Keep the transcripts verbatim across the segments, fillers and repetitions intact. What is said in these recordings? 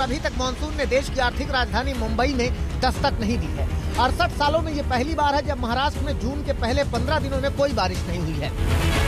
अभी तक मानसून ने देश की आर्थिक राजधानी मुंबई में दस्तक नहीं दी है। अड़सठ सालों में ये पहली बार है जब महाराष्ट्र में जून के पहले पंद्रह दिनों में कोई बारिश नहीं हुई है।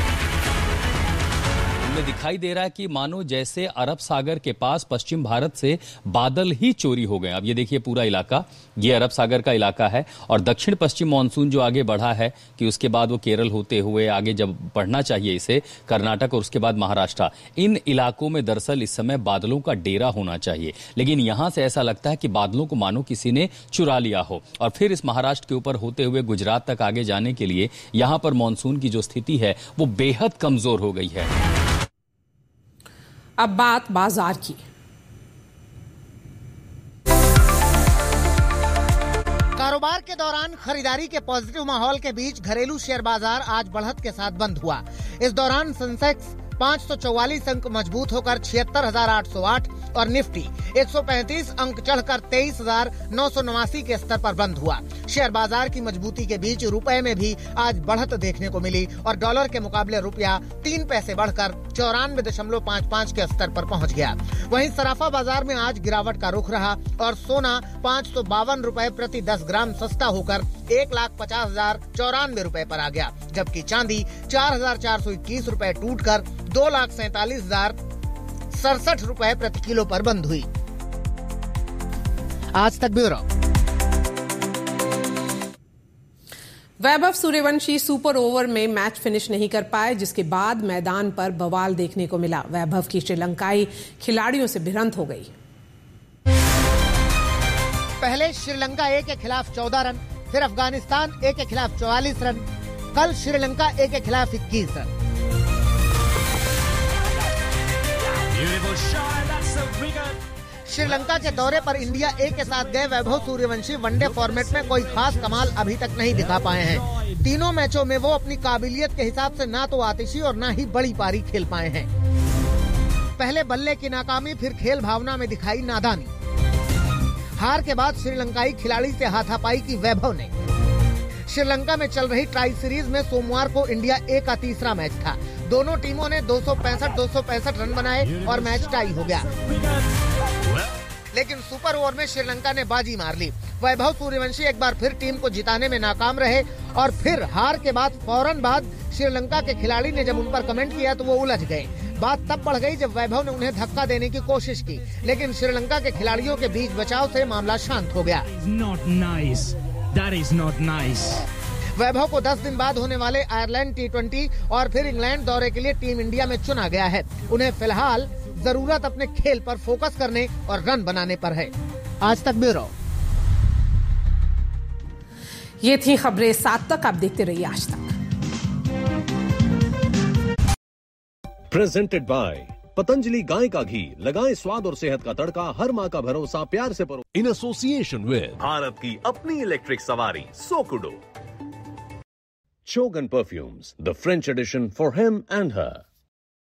हमें दिखाई दे रहा है कि मानो जैसे अरब सागर के पास पश्चिम भारत से बादल ही चोरी हो गए। अब ये देखिए पूरा इलाका, ये अरब सागर का इलाका है और दक्षिण पश्चिम मानसून जो आगे बढ़ा है कि उसके बाद वो केरल होते हुए आगे जब बढ़ना चाहिए इसे कर्नाटक और उसके बाद महाराष्ट्र, इन इलाकों में दरअसल इस समय बादलों का डेरा होना चाहिए, लेकिन यहां से ऐसा लगता है कि बादलों को मानो किसी ने चुरा लिया हो और फिर इस महाराष्ट्र के ऊपर होते हुए गुजरात तक आगे जाने के लिए यहां पर मानसून की जो स्थिति है वो बेहद कमजोर हो गई है। अब बात बाजार की। कारोबार के दौरान खरीदारी के पॉजिटिव माहौल के बीच घरेलू शेयर बाजार आज बढ़त के साथ बंद हुआ। इस दौरान सेंसेक्स पाँच सौ चौवालीस अंक मजबूत होकर छिहत्तर हजार आठ सौ आठ और निफ्टी एक सौ पैंतीस अंक चढ़कर तेईस हजार नौ सौ नवासी के स्तर पर बंद हुआ। शेयर बाजार की मजबूती के बीच रुपए में भी आज बढ़त देखने को मिली और डॉलर के मुकाबले रुपया तीन पैसे बढ़कर चौरानवे दशमलव पाँच पाँच के स्तर पर पहुंच गया। वहीं सराफा बाजार में आज गिरावट का रुख रहा और सोना पाँच सौ बावन रुपए प्रति दस ग्राम सस्ता होकर एक लाख पचास हजार चौरानवे रुपए पर आ गया, जबकि चांदी चार हजार चार सौ इक्कीस रुपए टूट कर दो लाख सैतालीस हजार सड़सठ रुपए प्रति किलो पर बंद हुई। आज तक bureau. Vaibhav Suryavanshi super over में मैच फिनिश नहीं कर पाए, जिसके बाद मैदान पर बवाल देखने को मिला। वैभव की श्रीलंकाई खिलाड़ियों से भिड़ंत हो गई। पहले श्रीलंका ए के खिलाफ चौदह रन, फिर अफगानिस्तान ए के खिलाफ चौवालीस रन, कल श्रीलंका ए के खिलाफ इक्कीस रन। श्रीलंका के दौरे पर इंडिया ए के साथ गए वैभव सूर्यवंशी वनडे फॉर्मेट में कोई खास कमाल अभी तक नहीं दिखा पाए हैं। तीनों मैचों में वो अपनी काबिलियत के हिसाब से ना तो आतिशी और ना ही बड़ी पारी खेल पाए हैं। पहले बल्ले की नाकामी, फिर खेल भावना में दिखाई नादानी। हार के बाद श्रीलंकाई खिलाड़ी से हाथापाई की वैभव ने। श्रीलंका में चल रही ट्राई सीरीज में सोमवार को इंडिया ए का तीसरा मैच था। दोनों टीमों ने दो सौ पैंसठ दो सौ पैंसठ रन बनाए और मैच टाई हो गया, लेकिन सुपर ओवर में श्रीलंका ने बाजी मार ली। वैभव सूर्यवंशी एक बार फिर टीम को जिताने में नाकाम रहे और फिर हार के बाद फौरन बाद श्रीलंका के खिलाड़ी ने जब उन पर कमेंट किया तो वो उलझ गए। बात तब बढ़ गई जब वैभव ने उन्हें धक्का देने की कोशिश की, लेकिन श्रीलंका के खिलाड़ियों के बीच बचाव से मामला शांत हो गया। That is not nice. वैभव को दस दिन बाद होने वाले आयरलैंड टी ट्वेंटी और फिर इंग्लैंड दौरे के लिए टीम इंडिया में चुना गया है। उन्हें फिलहाल जरूरत अपने खेल पर फोकस करने और रन बनाने पर है। आज तक ब्यूरो। ये थी खबरें सात तक। आप देखते रहिए आज तक। प्रेजेंटेड बाय पतंजलि गाय का घी, लगाएं स्वाद और सेहत का तड़का, हर माँ का भरोसा, प्यार से परो। इन एसोसिएशन विद भारत की अपनी इलेक्ट्रिक सवारी सोकुडो, चोगन perfumes, the French addition for him and her.